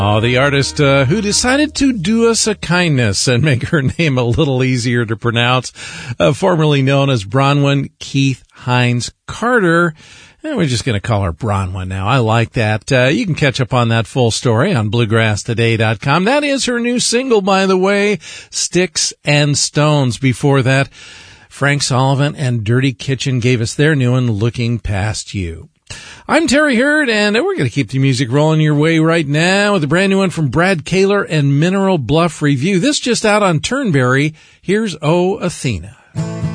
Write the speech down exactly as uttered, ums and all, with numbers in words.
Oh, the artist uh, who decided to do us a kindness and make her name a little easier to pronounce, uh, formerly known as Bronwyn Keith Hines Carter. And we're just going to call her Bronwyn now. I like that. Uh, you can catch up on that full story on bluegrass today dot com. That is her new single, by the way, Sticks and Stones. Before that, Frank Sullivan and Dirty Kitchen gave us their new one, Looking Past You. I'm Terry Hurd, and we're going to keep the music rolling your way right now with a brand new one from Brad Kaler and Mineral Bluff Review. This just out on Turnberry. Here's Oh Athena.